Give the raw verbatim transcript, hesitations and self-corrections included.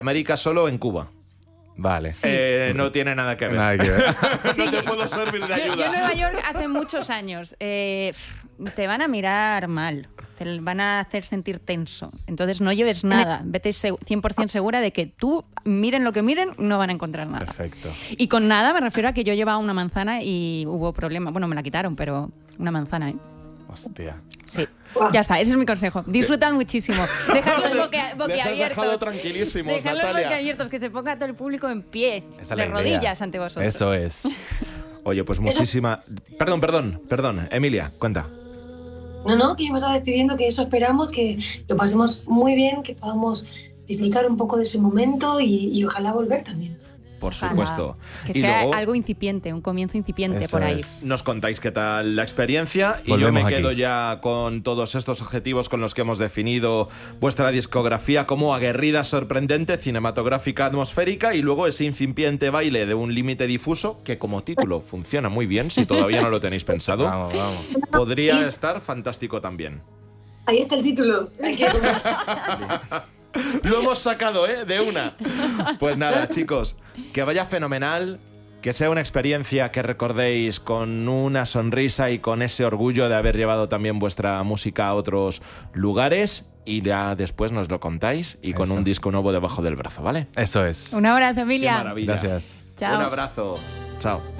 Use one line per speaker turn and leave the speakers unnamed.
América solo en Cuba.
Vale.
Sí. Eh, no tiene nada que ver.
Nada que ver.
Sí, no te puedo servir de ayuda.
Yo, yo en Nueva York hace muchos años. Eh, te van a mirar mal. Te van a hacer sentir tenso. Entonces no lleves nada. Vete cien por ciento segura de que tú, miren lo que miren, no van a encontrar nada.
Perfecto.
Y con nada me refiero a que yo llevaba una manzana y hubo problema. Bueno, me la quitaron, pero una manzana, ¿eh?
Hostia.
Sí. Ya está, ese es mi consejo. Disfrutad muchísimo. Dejadlos boquia, boquiabiertos.
Les has dejado tranquilísimos,
Dejadlos
Natalia.
boquiabiertos, que se ponga todo el público en pie,
Esa es
de
la
rodillas
idea.
ante vosotros.
Eso es.
Oye, pues muchísima... Perdón, perdón, perdón. Emilia, cuenta.
No, no, que yo me estaba despidiendo, que eso esperamos, que lo pasemos muy bien, que podamos disfrutar un poco de ese momento y, y ojalá volver también.
Por
Ojalá.
supuesto.
Que
Y
sea
luego
algo incipiente, un comienzo incipiente
Eso
por ahí.
es.
nos contáis qué tal la experiencia y
Volvemos
yo me quedo
aquí.
ya con todos estos objetivos con los que hemos definido vuestra discografía como aguerrida, sorprendente, cinematográfica, atmosférica y luego ese incipiente baile de un límite difuso que como título funciona muy bien, si todavía no lo tenéis pensado.
Vamos, vamos.
Podría estar fantástico también.
Ahí está el título. Hay que...
Lo hemos sacado, ¿eh? De una. Pues nada, chicos, que vaya fenomenal, que sea una experiencia que recordéis con una sonrisa y con ese orgullo de haber llevado también vuestra música a otros lugares y ya después nos lo contáis y con
Eso.
un disco nuevo debajo del brazo, ¿vale?
Eso es.
Un abrazo,
Qué
Emilia.
maravilla.
Gracias.
Chao.
Un abrazo. Chao.